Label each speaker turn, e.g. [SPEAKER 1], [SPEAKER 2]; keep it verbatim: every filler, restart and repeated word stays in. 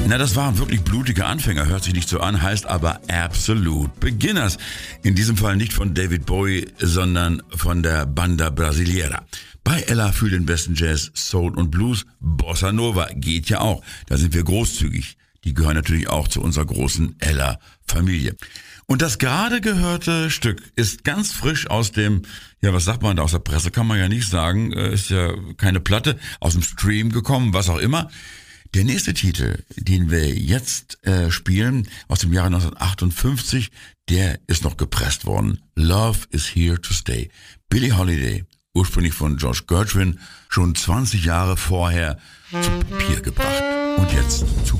[SPEAKER 1] Na, das waren wirklich blutige Anfänger, hört sich nicht so an, heißt aber Absolute Beginners. In diesem Fall nicht von David Bowie, sondern von der Banda Brasileira. Bei Ella für den besten Jazz, Soul und Blues, Bossa Nova geht ja auch. Da sind wir großzügig. Die gehören natürlich auch zu unserer großen Ella-Familie. Und das gerade gehörte Stück ist ganz frisch aus dem, ja, was sagt man da, aus der Presse kann man ja nicht sagen, ist ja keine Platte, aus dem Stream gekommen, was auch immer. Der nächste Titel, den wir jetzt äh, spielen, aus dem Jahre neunzehnhundertachtundfünfzig, der ist noch gepresst worden. Love is Here to Stay. Billie Holiday, ursprünglich von George Gershwin, schon zwanzig Jahre vorher zu Papier gebracht. Und jetzt zu